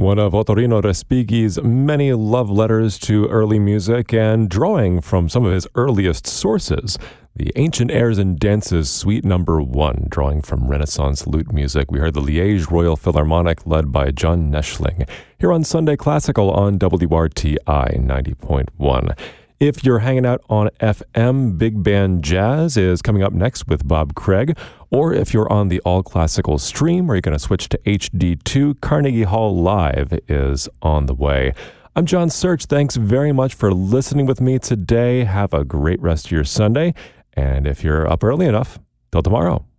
One of Ottorino Respighi's many love letters to early music, and drawing from some of his earliest sources, the Ancient Airs and Dances Suite No. 1, drawing from Renaissance lute music. We heard the Liège Royal Philharmonic led by John Neschling here on Sunday Classical on WRTI 90.1. If you're hanging out on FM, Big Band Jazz is coming up next with Bob Craig. Or if you're on the All Classical stream, where you're going to switch to HD2, Carnegie Hall Live is on the way. I'm John Search. Thanks very much for listening with me today. Have a great rest of your Sunday. And if you're up early enough, till tomorrow.